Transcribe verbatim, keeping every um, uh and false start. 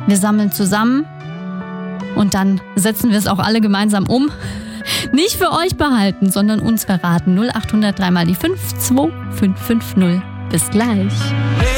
Wir sammeln zusammen und dann setzen wir es auch alle gemeinsam um. Nicht für euch behalten, sondern uns verraten. null acht hundert drei mal die fünf zwei fünf fünf null. Bis gleich.